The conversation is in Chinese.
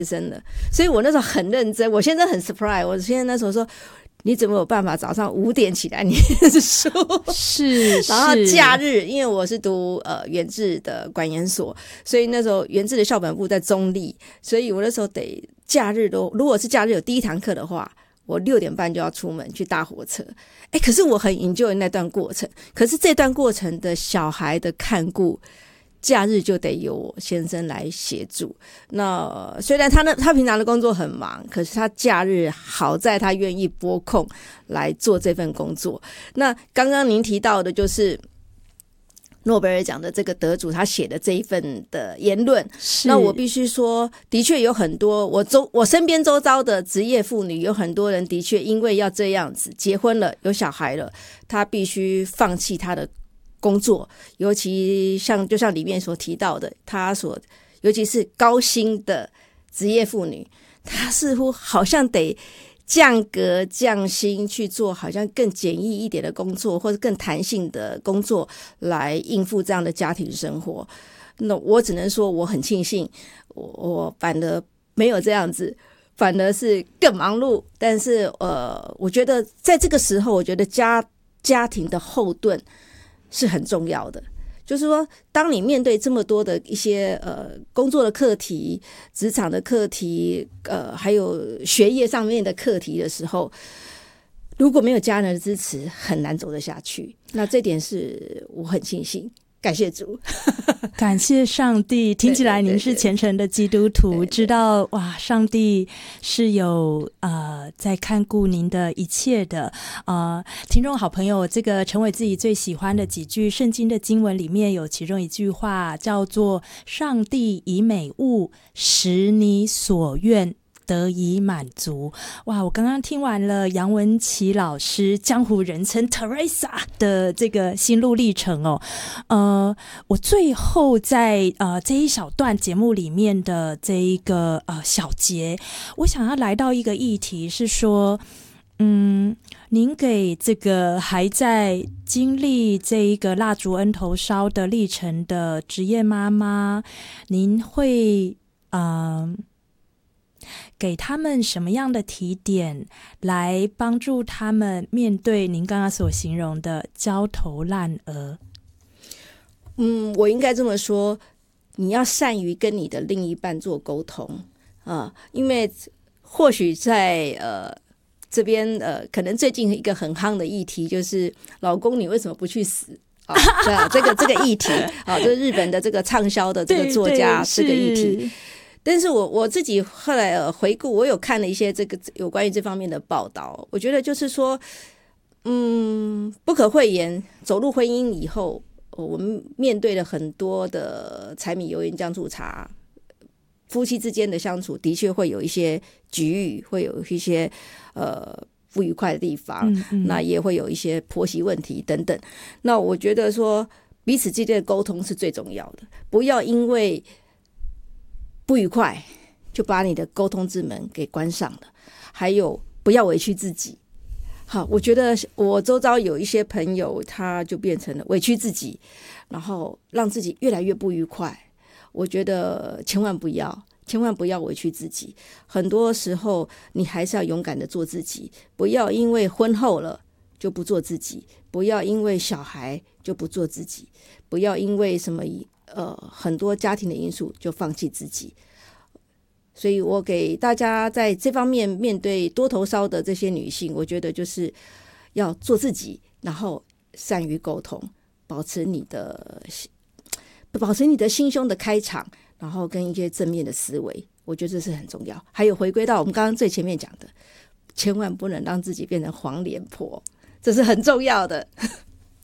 生了，所以我那时候很认真。我现在很 surprise， 我现在那时候说，你怎么有办法早上5点起来念书？ 是， 然后假日，因为我是读元智的管研所，所以那时候元智的校本部在中立，所以我那时候得假日都，如果是假日有第一堂课的话，我6点半就要出门去搭火车。可是我很 enjoy 那段过程，可是这段过程的小孩的看顾，假日就得由我先生来协助。那虽然他平常的工作很忙，可是他假日好在他愿意拨空来做这份工作。那刚刚您提到的就是诺贝尔奖的这个得主他写的这一份的言论，那我必须说，的确有很多我身边周遭的职业妇女，有很多人的确因为要这样子结婚了有小孩了，他必须放弃他的工作，尤其就像里面所提到的，尤其是高薪的职业妇女，她似乎好像得降格降薪去做好像更简易一点的工作，或者更弹性的工作来应付这样的家庭生活。那我只能说我很庆幸，我反而没有这样子，反而是更忙碌。但是我觉得在这个时候，我觉得家庭的后盾是很重要的。就是说当你面对这么多的一些工作的课题、职场的课题，还有学业上面的课题的时候，如果没有家人的支持，很难走得下去。那这点是我很庆幸，感谢主。 感谢上帝。听起来您是虔诚的基督徒，对对对，知道哇，上帝是有在看顾您的一切的。听众好朋友，这个成为自己最喜欢的几句圣经的经文里面有其中一句话叫做上帝以美物使你所愿得以满足。哇，我刚刚听完了杨文琪老师江湖人称 Teresa 的这个心路历程哦。我最后在这一小段节目里面的这一个小节，我想要来到一个议题是说，您给这个还在经历这一个蜡烛恩头烧的历程的职业妈妈，您会给他们什么样的提点来帮助他们面对您刚刚所形容的焦头烂额？ 我应该这么说，你要善于跟你的另一半做沟通因为或许在这边可能最近一个很夯的议题就是老公你为什么不去死这个议题就是日本的这个畅销的这个作家这个议题。但是我自己后来回顾，我有看了一些这个有关于这方面的报道，我觉得就是说不可讳言，走入婚姻以后，我们面对了很多的柴米油盐酱醋茶，夫妻之间的相处的确会有一些局域，会有一些不愉快的地方，那也会有一些婆媳问题等等。那我觉得说彼此之间的沟通是最重要的，不要因为不愉快就把你的沟通之门给关上了，还有不要委屈自己。好，我觉得我周遭有一些朋友他就变成了委屈自己，然后让自己越来越不愉快。我觉得千万不要委屈自己，很多时候你还是要勇敢的做自己，不要因为婚后了就不做自己，不要因为小孩就不做自己，不要因为什么很多家庭的因素就放弃自己。所以我给大家在这方面面对多头烧的这些女性，我觉得就是要做自己，然后善于沟通，保持你的心胸的开场，然后跟一些正面的思维，我觉得这是很重要。还有回归到我们刚刚最前面讲的，千万不能让自己变成黄脸婆，这是很重要的。